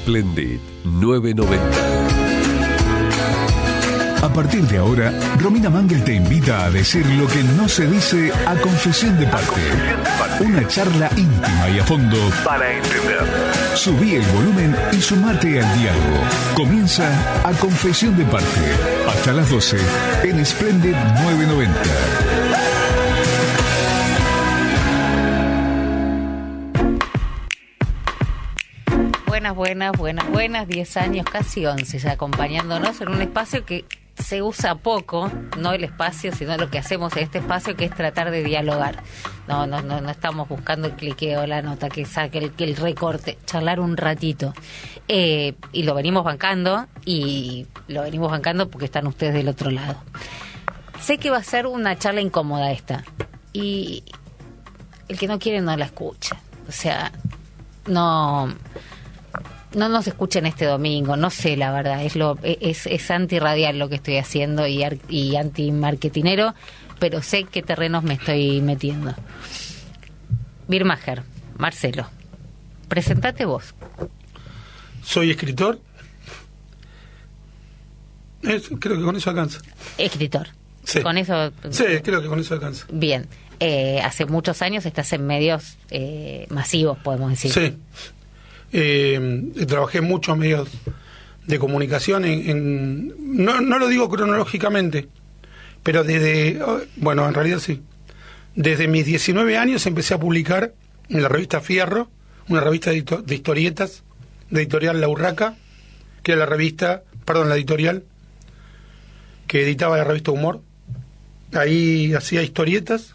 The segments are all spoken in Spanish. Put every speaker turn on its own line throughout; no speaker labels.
Splendid 990.
A partir de ahora, Romina Mangel te invita a decir lo que no se dice a confesión de parte. Una charla íntima y a fondo para entender. Subí el volumen y sumate al diálogo. Comienza A Confesión de Parte. Hasta las 12 en Splendid 990.
Buenas, 10 años, casi 11, ya acompañándonos en un espacio que se usa poco, no el espacio, sino lo que hacemos en este espacio, que es tratar de dialogar. No estamos buscando el cliqueo, la nota, que saque el recorte, charlar un ratito. Y lo venimos bancando, porque están ustedes del otro lado. Sé que va a ser una charla incómoda esta, y el que no quiere no la escucha. O sea, no nos escuchen este domingo, no sé, la verdad, es antirradial lo que estoy haciendo y anti-marketinero, pero sé qué terrenos me estoy metiendo. Birmacher, Marcelo, presentate vos.
Soy escritor. Creo que con eso alcanza.
Escritor.
Sí.
Con eso.
Sí, creo que con eso alcanza.
Bien. Hace muchos años estás en medios masivos, podemos decir.
Sí. Trabajé en muchos medios de comunicación no lo digo cronológicamente, pero en realidad sí, desde mis 19 años empecé a publicar en la revista Fierro, una revista de historietas de editorial La Urraca, que era la editorial que editaba la revista Humor. Ahí hacía historietas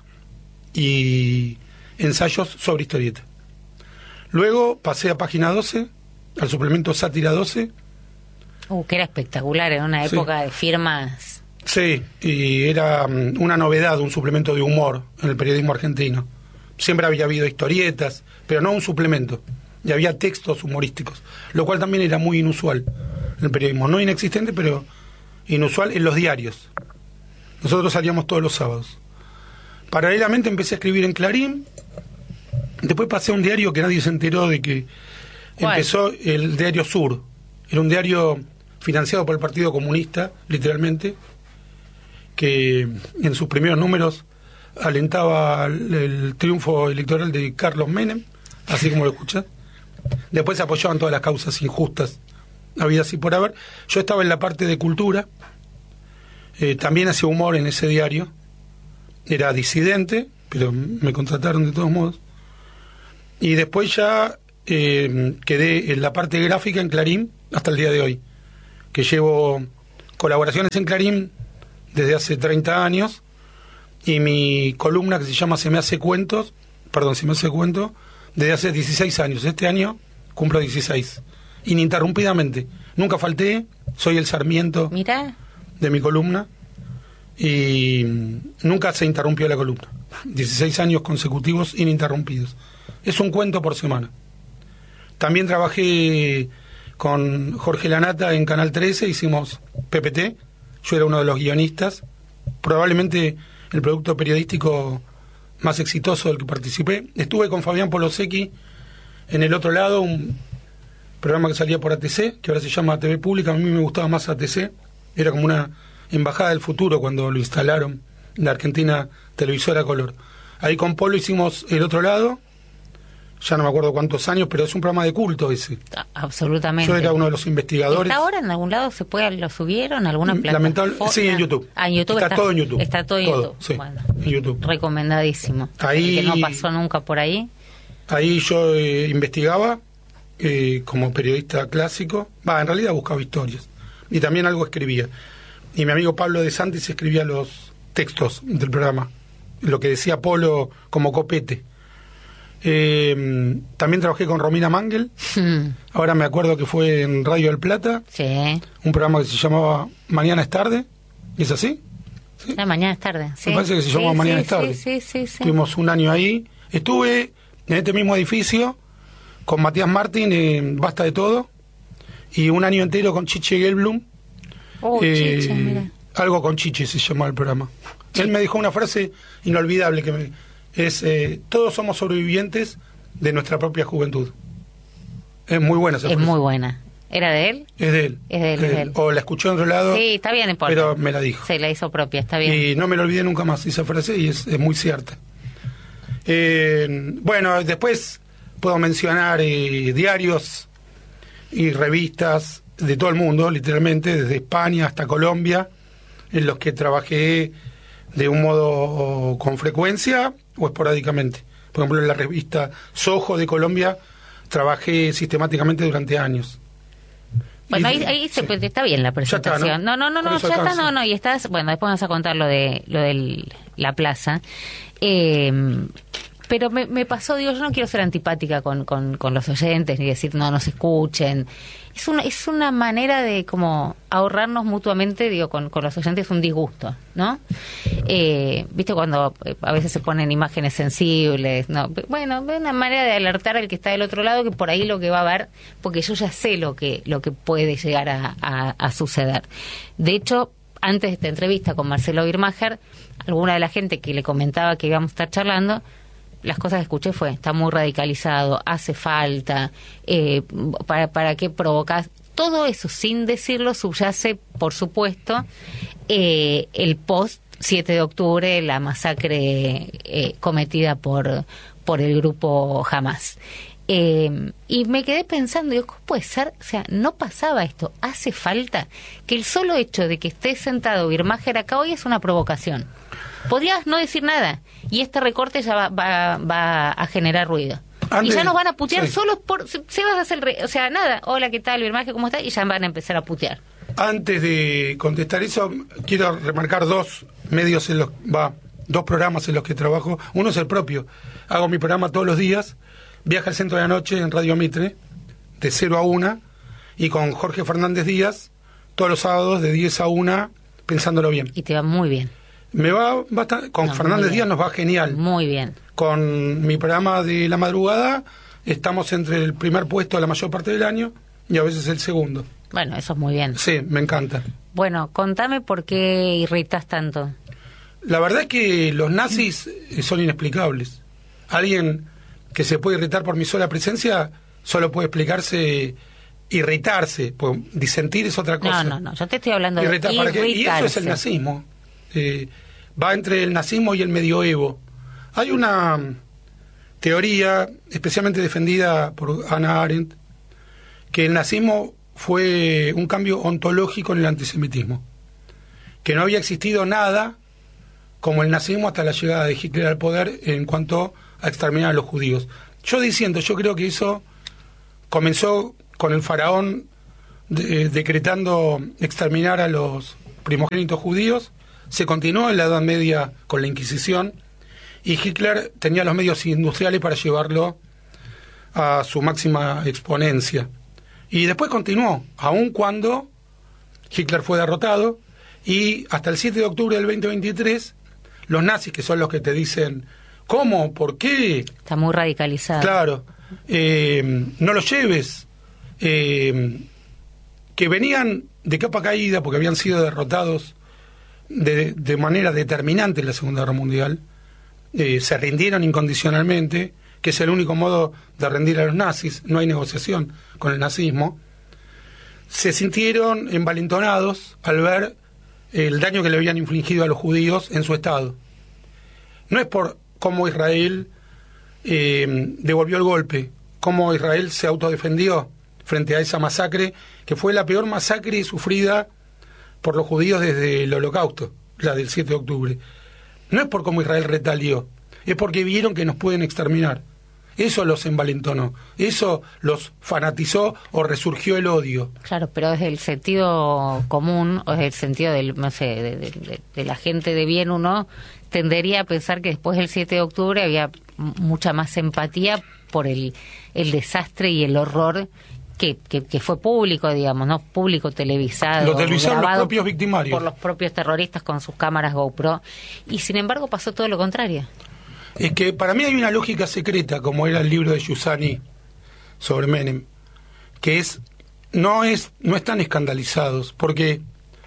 y ensayos sobre historietas. Luego pasé a Página 12, al suplemento Sátira 12.
Que era espectacular, en una época de firmas.
Sí, y era una novedad, un suplemento de humor en el periodismo argentino. Siempre había habido historietas, pero no un suplemento. Y había textos humorísticos, lo cual también era muy inusual en el periodismo. No inexistente, pero inusual en los diarios. Nosotros salíamos todos los sábados. Paralelamente empecé a escribir en Clarín. Después pasé a un diario que nadie se enteró de que empezó, el Diario Sur. Era un diario financiado por el Partido Comunista, literalmente, que en sus primeros números alentaba el triunfo electoral de Carlos Menem, así como lo escuchás. Después se apoyaban todas las causas injustas habidas y por haber. Yo estaba en la parte de cultura, también hacía humor en ese diario. Era disidente, pero me contrataron de todos modos. Y después ya quedé en la parte gráfica en Clarín hasta el día de hoy, que llevo colaboraciones en Clarín desde hace 30 años, y mi columna que se llama Se me hace cuento, desde hace 16 años. Este año cumplo 16, ininterrumpidamente. Nunca falté, soy el Sarmiento de mi columna, y nunca se interrumpió la columna. 16 años consecutivos ininterrumpidos. Es un cuento por semana. También trabajé con Jorge Lanata en Canal 13, hicimos PPT, yo era uno de los guionistas, probablemente el producto periodístico más exitoso del que participé. Estuve con Fabián Polosecchi en El Otro Lado, un programa que salía por ATC, que ahora se llama TV Pública. A mí me gustaba más ATC, era como una embajada del futuro cuando lo instalaron en la Argentina televisora a color. Ahí con Polo hicimos El Otro Lado, ya no me acuerdo cuántos años, pero es un programa de culto ese.
Absolutamente.
Yo era uno de los investigadores.
¿Está ahora en algún lado? ¿Lo subieron? ¿Alguna plataforma?
Sí, en YouTube.
En YouTube
está todo en YouTube.
Está todo en YouTube.
Sí,
bueno,
en YouTube.
Recomendadísimo.
Ahí,
que no pasó nunca por ahí.
Ahí yo investigaba como periodista clásico. En realidad buscaba historias. Y también algo escribía. Y mi amigo Pablo de Santis escribía los textos del programa. Lo que decía Polo como copete. También trabajé con Romina Mangel. Ahora me acuerdo que fue en Radio del Plata.
Sí.
Un programa que se llamaba Mañana es tarde. ¿Es así?
¿Sí? Mañana es tarde. Sí.
Me parece que se llamaba Mañana es tarde.
Sí.
Estuvimos un año ahí. Estuve en este mismo edificio con Matías Martín en Basta de Todo. Y un año entero con Chiche Gelblum.
Chiche, mira.
Algo con Chiche se llamaba el programa. Sí. Él me dijo una frase inolvidable que todos somos sobrevivientes de nuestra propia juventud. Es muy buena esa frase.
Es muy buena. ¿Era de él?
Es de él.
Es de él.
O la escuchó en otro lado.
Sí, está bien, importa.
Pero me la dijo.
Se la hizo propia, está bien.
Y no me lo olvidé nunca más esa frase y es muy cierta. Bueno, después puedo mencionar diarios y revistas de todo el mundo, literalmente, desde España hasta Colombia, en los que trabajé de un modo con frecuencia o esporádicamente. Por ejemplo, en la revista Soho de Colombia trabajé sistemáticamente durante años.
Bueno, ahí sí. Está bien la presentación.
Ya está,
No, ya está, y estás, bueno, después vamos a contar lo de la plaza. Pero me pasó, digo, yo no quiero ser antipática con los oyentes ni decir no nos escuchen. Es una manera de como ahorrarnos mutuamente, digo, con los oyentes un disgusto, ¿no? ¿Viste cuando a veces se ponen imágenes sensibles? No, bueno, es una manera de alertar al que está del otro lado que por ahí lo que va a ver, porque yo ya sé lo que puede llegar a suceder. De hecho, antes de esta entrevista con Marcelo Birmacher, alguna de la gente que le comentaba que íbamos a estar charlando, las cosas que escuché fue, está muy radicalizado, hace falta, ¿para qué provocas? Todo eso, sin decirlo, subyace, por supuesto, el post 7 de octubre, la masacre cometida por el grupo Hamas. Y me quedé pensando, digo, ¿cómo puede ser? O sea, no pasaba esto, hace falta que el solo hecho de que esté sentado Birmacher acá hoy es una provocación. Podrías no decir nada y este recorte ya va a generar ruido. Y ya nos van a putear solo por... Se vas a hacer... O sea, nada, hola, ¿qué tal, Birmacher, cómo está? Y ya van a empezar a putear.
Antes de contestar eso, quiero remarcar dos programas en los que trabajo. Uno es el propio. Hago mi programa todos los días, Viaje al Centro de la Noche en Radio Mitre, de 0 a 1, y con Jorge Fernández Díaz, todos los sábados de 10 a 1, Pensándolo Bien.
Y te va muy bien.
Me va bastante, con Fernández Díaz nos va genial.
Muy bien.
Con mi programa de la madrugada estamos entre el primer puesto la mayor parte del año y a veces el segundo.
Bueno, eso es muy bien.
Sí, me encanta.
Bueno, contame por qué irritas tanto.
La verdad es que los nazis son inexplicables. Alguien que se puede irritar por mi sola presencia solo puede irritarse, pues disentir es otra cosa.
No, yo te estoy hablando de irritarse.
Y eso es el nazismo. Va entre el nazismo y el medioevo. Hay una teoría especialmente defendida por Hannah Arendt, que el nazismo fue un cambio ontológico en el antisemitismo, que no había existido nada como el nazismo hasta la llegada de Hitler al poder en cuanto a exterminar a los judíos. Yo creo que eso comenzó con el faraón decretando exterminar a los primogénitos judíos. Se continuó en la Edad Media con la Inquisición y Hitler tenía los medios industriales para llevarlo a su máxima exponencia. Y después continuó, aun cuando Hitler fue derrotado, y hasta el 7 de octubre del 2023, los nazis, que son los que te dicen, ¿cómo? ¿Por qué?
Está muy radicalizado.
Claro, no los lleves, que venían de capa caída porque habían sido derrotados de manera determinante en la Segunda Guerra Mundial, se rindieron incondicionalmente, que es el único modo de rendir a los nazis, no hay negociación con el nazismo. Se sintieron envalentonados al ver el daño que le habían infligido a los judíos en su estado. No es por cómo Israel devolvió el golpe, cómo Israel se autodefendió frente a esa masacre, que fue la peor masacre sufrida por los judíos desde el Holocausto, la del 7 de octubre. No es por cómo Israel retalió, es porque vieron que nos pueden exterminar. Eso los envalentonó, eso los fanatizó o resurgió el odio.
Claro, pero desde el sentido común, o desde el sentido del, no sé, de la gente de bien, uno tendería a pensar que después del 7 de octubre había mucha más empatía por el desastre y el horror que fue público, digamos, no público televisado,
lo televisaron los propios victimarios,
por los propios terroristas con sus cámaras GoPro, y sin embargo pasó todo lo contrario.
Es que para mí hay una lógica secreta, como era el libro de Yusani sobre Menem, que no están escandalizados, porque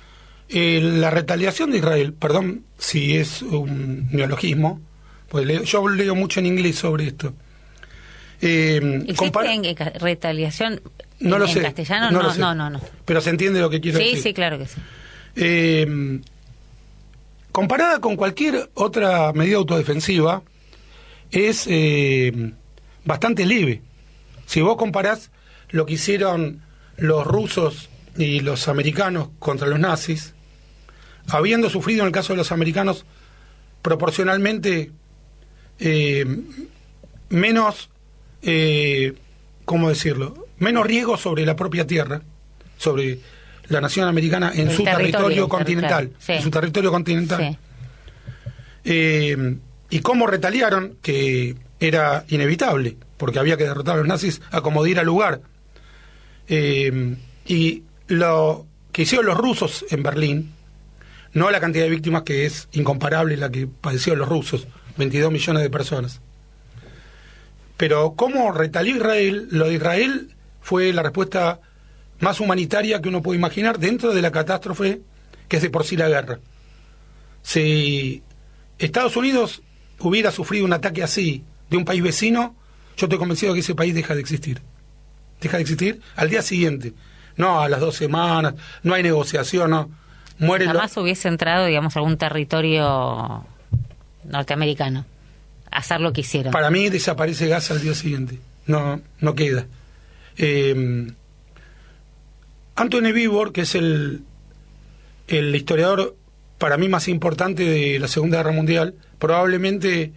la retaliación de Israel, perdón si es un neologismo, pues yo leo mucho en inglés sobre esto.
¿Existe retaliación
No lo sé.
¿En castellano?
No lo sé.
No.
Pero se entiende lo que quiero decir.
Sí, claro que sí.
Comparada con cualquier otra medida autodefensiva, es bastante leve. Si vos comparás lo que hicieron los rusos y los americanos contra los nazis, habiendo sufrido en el caso de los americanos proporcionalmente menos, ¿cómo decirlo?, menos riesgo sobre la propia tierra, sobre la nación americana en su territorio continental,
sí.
En su territorio continental. Sí. Y cómo retaliaron, que era inevitable, porque había que derrotar a los nazis a como diera lugar. Y lo que hicieron los rusos en Berlín, no la cantidad de víctimas, que es incomparable la que padecieron los rusos, 22 millones de personas. Pero cómo retalió Israel, lo de Israel fue la respuesta más humanitaria que uno puede imaginar dentro de la catástrofe que es de por sí la guerra. Si Estados Unidos hubiera sufrido un ataque así de un país vecino, yo estoy convencido que ese país deja de existir. Deja de existir al día siguiente. No a las 2 semanas, no hay negociación, no. Mueren
Jamás hubiese entrado, digamos, a algún territorio norteamericano a hacer lo que hicieron.
Para mí desaparece Gaza al día siguiente. No queda. Anthony Beevor, que es el historiador para mí más importante de la Segunda Guerra Mundial, probablemente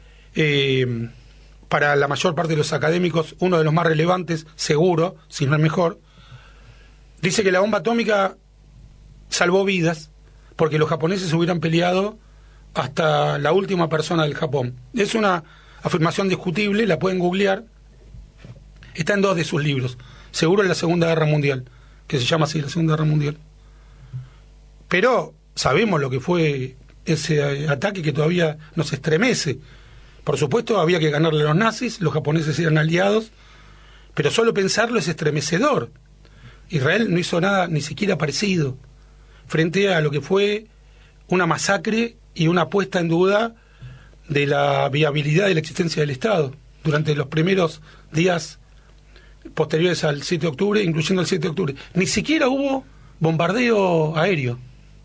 para la mayor parte de los académicos uno de los más relevantes, seguro, si no el mejor, dice que la bomba atómica salvó vidas porque los japoneses hubieran peleado hasta la última persona del Japón. Es una afirmación discutible, la pueden googlear, está en 2 de sus libros, seguro en la Segunda Guerra Mundial, que se llama así, la Segunda Guerra Mundial. Pero sabemos lo que fue ese ataque, que todavía nos estremece. Por supuesto, había que ganarle a los nazis, los japoneses eran aliados, pero solo pensarlo es estremecedor. Israel no hizo nada ni siquiera parecido frente a lo que fue una masacre y una puesta en duda de la viabilidad de la existencia del Estado durante los primeros días posteriores al 7 de octubre, incluyendo el 7 de octubre. Ni siquiera hubo bombardeo aéreo.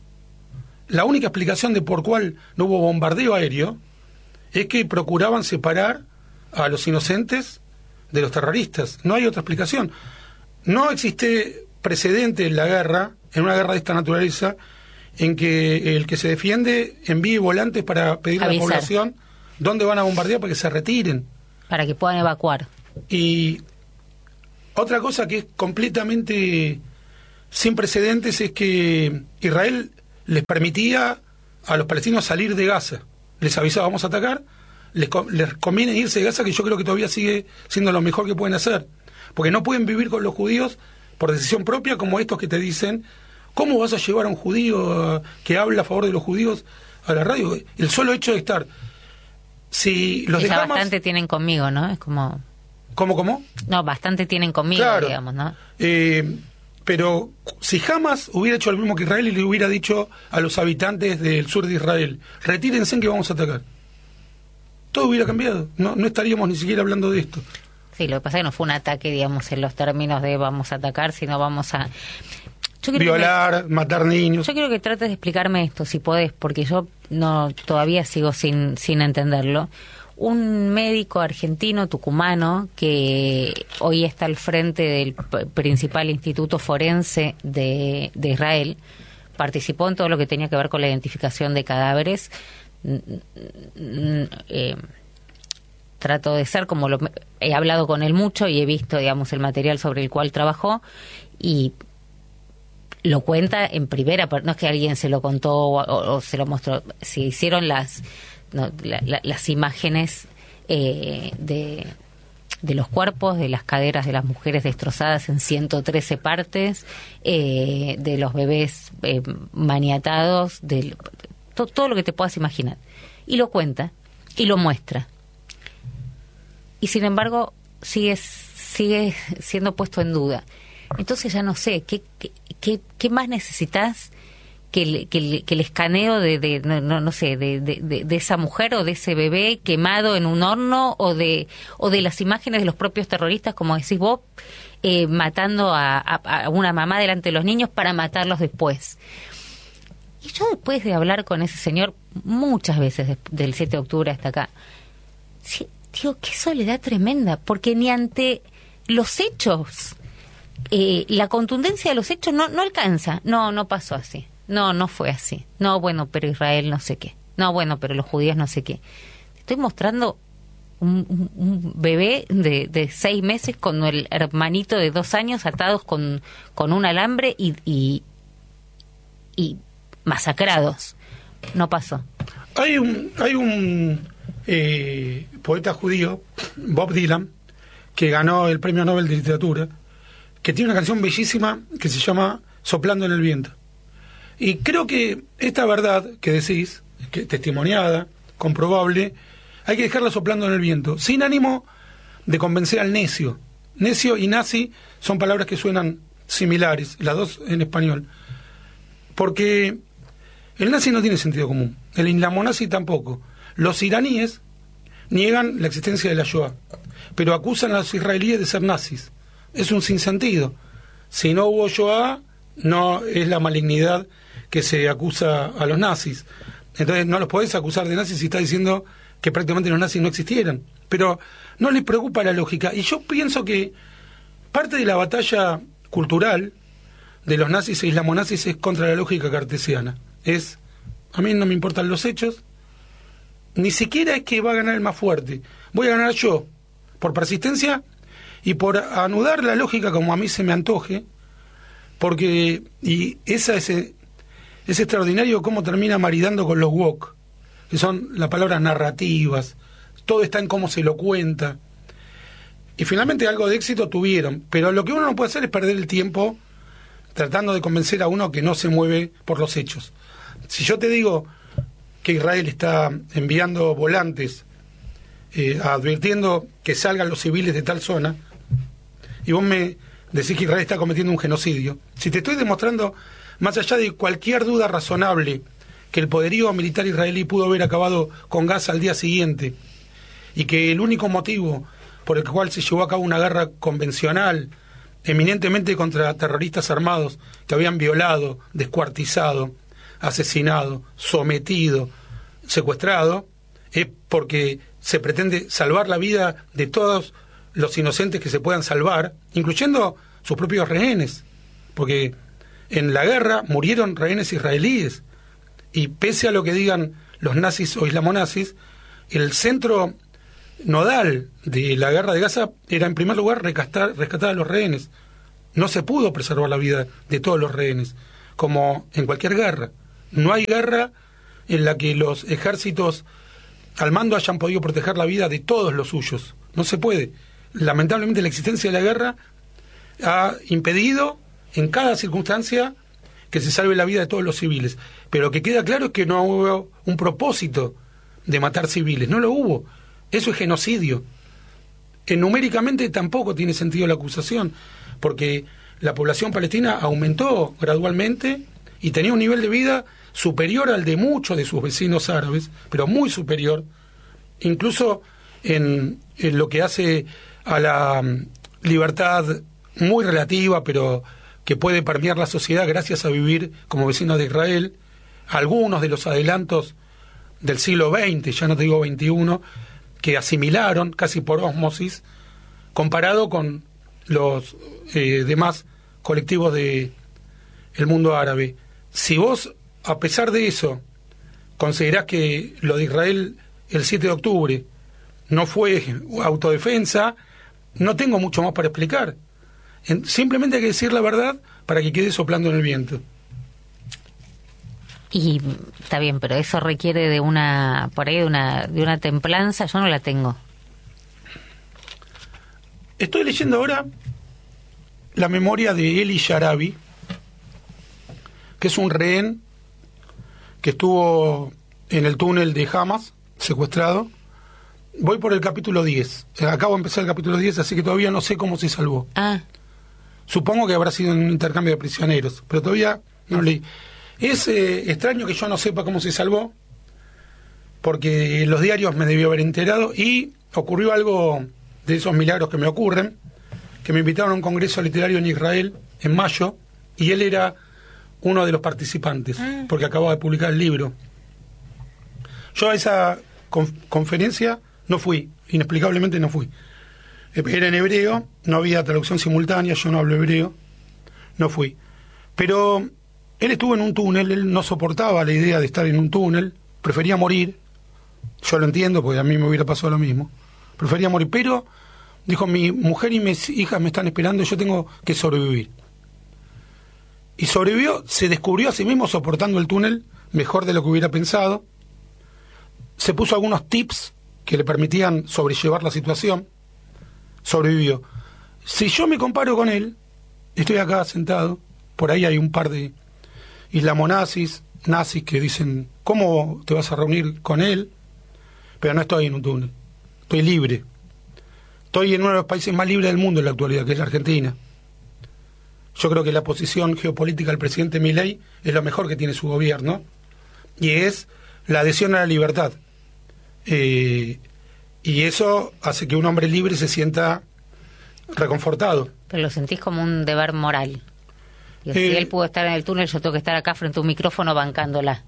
La única explicación de por cuál no hubo bombardeo aéreo es que procuraban separar a los inocentes de los terroristas. No hay otra explicación. No existe precedente en la guerra, en una guerra de esta naturaleza, en que el que se defiende envíe volantes para pedir a la población dónde van a bombardear para que se retiren.
Para que puedan evacuar.
Y otra cosa que es completamente sin precedentes es que Israel les permitía a los palestinos salir de Gaza. Les avisaba, vamos a atacar, les conviene irse de Gaza, que yo creo que todavía sigue siendo lo mejor que pueden hacer. Porque no pueden vivir con los judíos por decisión propia, como estos que te dicen, ¿cómo vas a llevar a un judío que habla a favor de los judíos a la radio? El solo hecho de estar... Si los
dejamos...
Hamas,
bastante tienen conmigo, ¿no? Es como...
¿Cómo?
No, bastante tienen conmigo,
claro,
digamos, ¿no?
Pero si Hamas hubiera hecho lo mismo que Israel y le hubiera dicho a los habitantes del sur de Israel, retírense que vamos a atacar, todo hubiera cambiado. No estaríamos ni siquiera hablando de esto.
Sí, lo que pasa es que no fue un ataque, digamos, en los términos de vamos a atacar, sino vamos a...
violar, matar niños.
Yo quiero que trates de explicarme esto, si podés, porque yo todavía sigo sin entenderlo. Un médico argentino, tucumano, que hoy está al frente del principal instituto forense de Israel, participó en todo lo que tenía que ver con la identificación de cadáveres. Trato de ser como he hablado con él mucho y he visto, digamos, el material sobre el cual trabajó, y lo cuenta en primera, no es que alguien se lo contó o se lo mostró, se hicieron las imágenes de los cuerpos, de las caderas de las mujeres destrozadas en 113 partes, de los bebés maniatados, todo lo que te puedas imaginar. Y lo cuenta y lo muestra. Y sin embargo sigue siendo puesto en duda. Entonces ya no sé, ¿qué más necesitas que el escaneo de esa mujer o de ese bebé quemado en un horno o de las imágenes de los propios terroristas, como decís vos, matando a una mamá delante de los niños para matarlos después. Y yo, después de hablar con ese señor muchas veces del 7 de octubre hasta acá, sí, digo, qué soledad tremenda, porque ni ante los hechos, la contundencia de los hechos no alcanza. No pasó así. No fue así. No, bueno, pero Israel no sé qué. No, bueno, pero los judíos no sé qué. Estoy mostrando un bebé de 6 meses con el hermanito de 2 años atados con un alambre y masacrados. No pasó.
Hay un poeta judío, Bob Dylan, que ganó el Premio Nobel de Literatura, que tiene una canción bellísima que se llama Soplando en el viento. Y creo que esta verdad que decís, que testimoniada, comprobable, hay que dejarla soplando en el viento, sin ánimo de convencer al necio. Necio y nazi son palabras que suenan similares, las dos en español. Porque el nazi no tiene sentido común, el islamonazi tampoco. Los iraníes niegan la existencia de la Shoah, pero acusan a los israelíes de ser nazis. Es un sinsentido. Si no hubo Shoah, no es la malignidad que se acusa a los nazis. Entonces no los podés acusar de nazis si está diciendo que prácticamente los nazis no existieran. Pero no les preocupa la lógica. Y yo pienso que parte de la batalla cultural de los nazis e islamonazis es contra la lógica cartesiana. A mí no me importan los hechos, ni siquiera es que va a ganar el más fuerte. Voy a ganar yo, por persistencia y por anudar la lógica como a mí se me antoje, porque, y esa es extraordinario cómo termina maridando con los woke, que son las palabras narrativas, todo está en cómo se lo cuenta, y finalmente algo de éxito tuvieron, pero lo que uno no puede hacer es perder el tiempo tratando de convencer a uno que no se mueve por los hechos. Si yo te digo que Israel está enviando volantes advirtiendo que salgan los civiles de tal zona, y vos me decís que Israel está cometiendo un genocidio, si te estoy demostrando, más allá de cualquier duda razonable, que el poderío militar israelí pudo haber acabado con Gaza al día siguiente, y que el único motivo por el cual se llevó a cabo una guerra convencional, eminentemente contra terroristas armados que habían violado, descuartizado, asesinado, sometido, secuestrado, es porque se pretende salvar la vida de todos los inocentes que se puedan salvar, incluyendo sus propios rehenes, porque en la guerra murieron rehenes israelíes, y pese a lo que digan los nazis o islamonazis, el centro nodal de la guerra de Gaza era en primer lugar rescatar a los rehenes. No se pudo preservar la vida de todos los rehenes, como en cualquier guerra. No hay guerra en la que los ejércitos al mando hayan podido proteger la vida de todos los suyos. No se puede. Lamentablemente la existencia de la guerra ha impedido en cada circunstancia que se salve la vida de todos los civiles. Pero lo que queda claro es que no hubo un propósito de matar civiles. No lo hubo. Eso es genocidio. Numéricamente tampoco tiene sentido la acusación, porque la población palestina aumentó gradualmente y tenía un nivel de vida superior al de muchos de sus vecinos árabes, pero muy superior, incluso en lo que hace a la libertad muy relativa, pero que puede permear la sociedad gracias a vivir como vecinos de Israel. Algunos de los adelantos del siglo XX, ya no te digo XXI, que asimilaron casi por ósmosis, comparado con los demás colectivos del mundo árabe. Si vos, a pesar de eso, considerás que lo de Israel el 7 de octubre no fue autodefensa, no tengo mucho más para explicar. Simplemente hay que decir la verdad para que quede soplando en el viento.
Y está bien, pero eso requiere de una templanza. Yo no la tengo.
Estoy leyendo ahora la memoria de Eli Sharabi, que es un rehén que estuvo en el túnel de Hamas, secuestrado. Voy por el capítulo 10. Acabo de empezar el capítulo 10, así que todavía no sé cómo se salvó. Supongo que habrá sido en un intercambio de prisioneros, pero todavía no leí. Es extraño que yo no sepa cómo se salvó, porque los diarios me debió haber enterado, y ocurrió algo de esos milagros que me ocurren, que me invitaron a un congreso literario en Israel en mayo, y él era uno de los participantes, porque acababa de publicar el libro. Yo a esa conferencia no fui, inexplicablemente no fui. Era en hebreo, no había traducción simultánea, yo no hablo hebreo, no fui. Pero él estuvo en un túnel, él no soportaba la idea de estar en un túnel, prefería morir. Yo lo entiendo, porque a mí me hubiera pasado lo mismo. Prefería morir, pero dijo, mi mujer y mis hijas me están esperando, yo tengo que sobrevivir. Y sobrevivió, se descubrió a sí mismo soportando el túnel, mejor de lo que hubiera pensado. Se puso algunos tips que le permitían sobrellevar la situación. Sobrevivió. Si yo me comparo con él, estoy acá sentado, por ahí hay un par de islamonazis, nazis que dicen, ¿cómo te vas a reunir con él? Pero no estoy en un túnel, estoy libre. Estoy en uno de los países más libres del mundo en la actualidad, que es la Argentina. Yo creo que la posición geopolítica del presidente Milei es lo mejor que tiene su gobierno, y es la adhesión a la libertad. Y eso hace que un hombre libre se sienta reconfortado.
Pero lo sentís como un deber moral. Y si él pudo estar en el túnel, yo tengo que estar acá frente a un micrófono bancándola.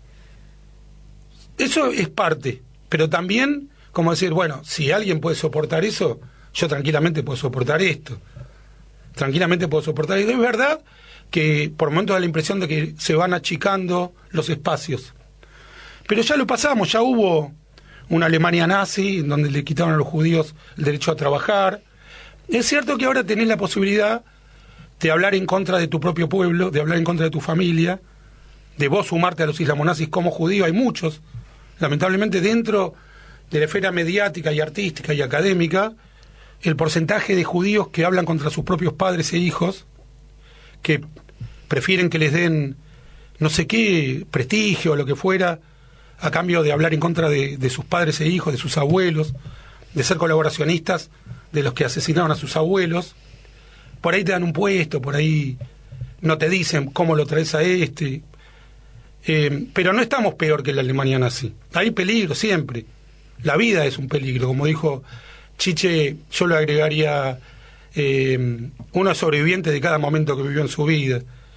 Eso es parte, pero también, como decir, bueno, si alguien puede soportar eso, yo tranquilamente puedo soportar esto. Tranquilamente puedo soportar esto. Es verdad que por momentos da la impresión de que se van achicando los espacios. Pero ya lo pasamos, ya hubo una Alemania nazi, en donde le quitaron a los judíos el derecho a trabajar. Es cierto que ahora tenés la posibilidad de hablar en contra de tu propio pueblo, de hablar en contra de tu familia, de vos sumarte a los islamonazis como judío. Hay muchos, lamentablemente, dentro de la esfera mediática y artística y académica, el porcentaje de judíos que hablan contra sus propios padres e hijos, que prefieren que les den no sé qué prestigio o lo que fuera, a cambio de hablar en contra de sus padres e hijos, de sus abuelos, de ser colaboracionistas de los que asesinaron a sus abuelos. Por ahí te dan un puesto, por ahí no te dicen cómo lo traes a este. Pero no estamos peor que la Alemania nazi. Hay peligro siempre. La vida es un peligro. Como dijo Chiche, yo le agregaría uno sobreviviente de cada momento que vivió en su vida.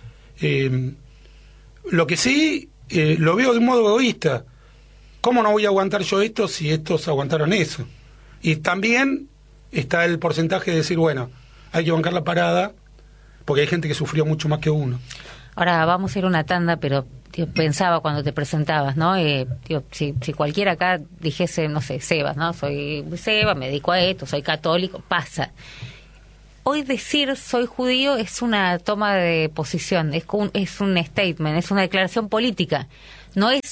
Lo que sí, lo veo de un modo egoísta. ¿Cómo no voy a aguantar yo esto si estos aguantaron eso? Y también está el porcentaje de decir, bueno, hay que bancar la parada, porque hay gente que sufrió mucho más que uno.
Ahora vamos a ir a una tanda, pero pensaba cuando te presentabas, ¿no? Si cualquiera acá dijese, no sé, Sebas, ¿no? Soy Sebas, me dedico a esto, soy católico, pasa. Hoy decir soy judío es una toma de posición, es un statement, es una declaración política. No es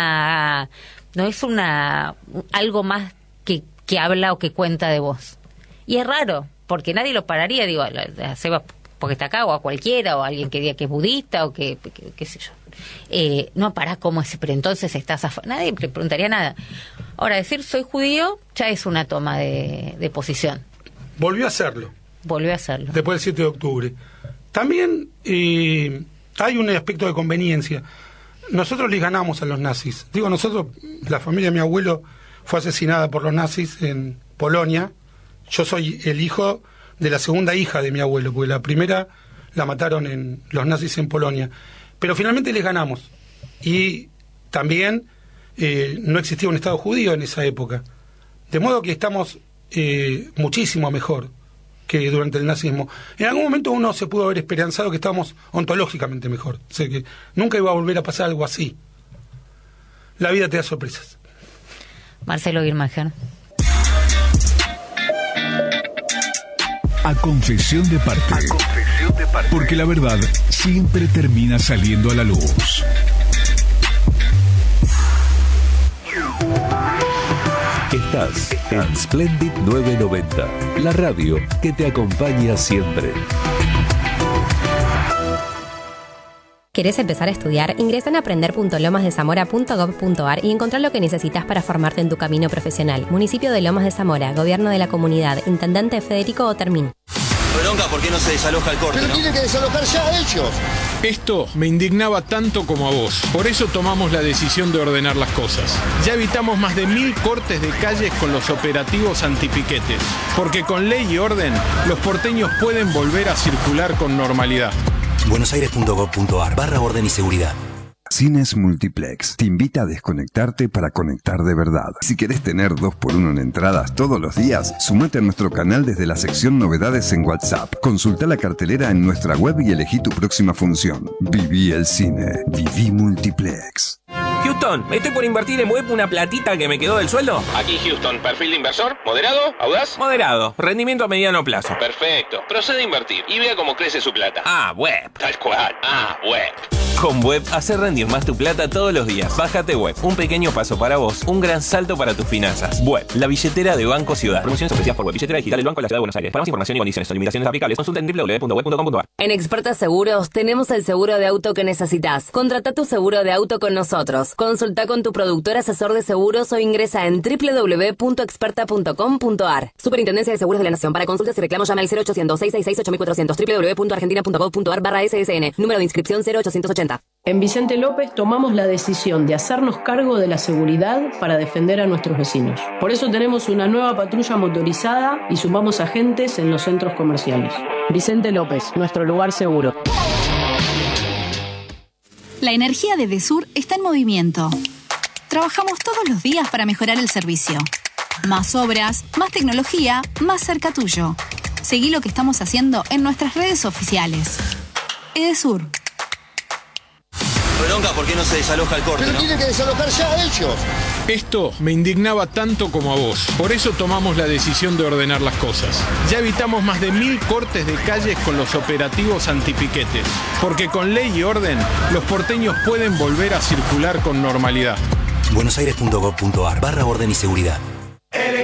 algo más que habla o que cuenta de vos. Y es raro, porque nadie lo pararía, digo, a Sebas porque está acá, o a cualquiera, o a alguien que diga que es budista, o qué sé yo. No parás como ese, pero entonces estás nadie le preguntaría nada. Ahora, decir soy judío ya es una toma de posición.
Volvió a hacerlo. Después del 7 de octubre. También hay un aspecto de conveniencia. Nosotros les ganamos a los nazis. Digo nosotros, la familia de mi abuelo fue asesinada por los nazis en Polonia. Yo soy el hijo de la segunda hija de mi abuelo, porque la primera la mataron los nazis en Polonia. Pero finalmente les ganamos. Y también no existía un Estado judío en esa época. De modo que estamos muchísimo mejor que durante el nazismo. En algún momento uno se pudo haber esperanzado que estábamos ontológicamente mejor. O sea, que nunca iba a volver a pasar algo así. La vida te da sorpresas.
Marcelo Guirmacher.
A confesión de parte. Porque la verdad siempre termina saliendo a la luz.
Estás en Splendid 990, la radio que te acompaña siempre.
¿Querés empezar a estudiar? Ingresa en aprender.lomasdezamora.gov.ar y encontrá lo que necesitas para formarte en tu camino profesional. Municipio de Lomas de Zamora, Gobierno de la Comunidad, Intendente Federico Otermín.
Bronca, ¿por qué no se desaloja el corte?
Pero tiene que desalojar ya ellos.
Esto me indignaba tanto como a vos. Por eso tomamos la decisión de ordenar las cosas. Ya evitamos más de 1000 cortes de calles con los operativos antipiquetes. Porque con ley y orden, los porteños pueden volver a circular con normalidad.
buenosaires.gov.ar/orden y seguridad.
Cines Multiplex te invita a desconectarte para conectar de verdad. Si querés tener 2x1 en entradas todos los días, sumate a nuestro canal desde la sección Novedades en WhatsApp. Consulta la cartelera en nuestra web y elegí tu próxima función. Viví el cine. Viví Multiplex.
Houston, estoy por invertir en web una platita que me quedó del sueldo.
Aquí Houston, perfil de inversor, moderado, audaz.
Moderado, rendimiento a mediano plazo.
Perfecto, procede a invertir y vea cómo crece su plata.
Web.
Tal cual, web.
Con Web, hacer rendir más tu plata todos los días. Bájate Web, un pequeño paso para vos, un gran salto para tus finanzas. Web, la billetera de Banco Ciudad.
Promociones ofrecidas por Web, billetera digital del Banco de la Ciudad de Buenos Aires. Para más información y condiciones o limitaciones aplicables, consulta en www.web.com.ar.
En Expertas Seguros tenemos el seguro de auto que necesitas. Contrata tu seguro de auto con nosotros. Consulta con tu productor asesor de seguros o ingresa en www.experta.com.ar. Superintendencia de Seguros de la Nación. Para consultas y reclamos llama al 0800-666-8400 www.argentina.gov.ar/SSN. Número de inscripción 0880.
En Vicente López tomamos la decisión de hacernos cargo de la seguridad para defender a nuestros vecinos. Por eso tenemos una nueva patrulla motorizada y sumamos agentes en los centros comerciales. Vicente López, nuestro lugar seguro.
La energía de Desur está en movimiento. Trabajamos todos los días para mejorar el servicio. Más obras, más tecnología, más cerca tuyo. Seguí lo que estamos haciendo en nuestras redes oficiales. Edesur.
Bronca, ¿por qué no se desaloja el corte?
Pero tiene que desalojar ya ellos.
Esto me indignaba tanto como a vos. Por eso tomamos la decisión de ordenar las cosas. Ya evitamos más de 1000 cortes de calles con los operativos antipiquetes. Porque con ley y orden, los porteños pueden volver a circular con normalidad.
buenosaires.gov.ar/orden y seguridad.